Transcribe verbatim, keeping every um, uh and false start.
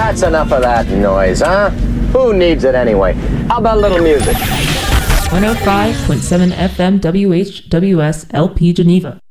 That's enough of that noise, huh? Who needs it anyway? How about a little music? one oh five point seven F M W H W S L P Geneva.